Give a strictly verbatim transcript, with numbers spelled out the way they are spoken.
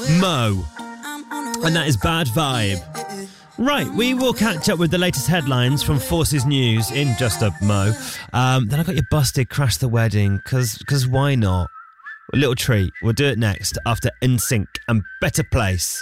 Mo. And that is Bad Vibe. Right, we will catch up with the latest headlines from Forces News in just a mo. Um, then I got your busted Crash the Wedding, because because why not? A little treat. We'll do it next after N Sync and Better Place.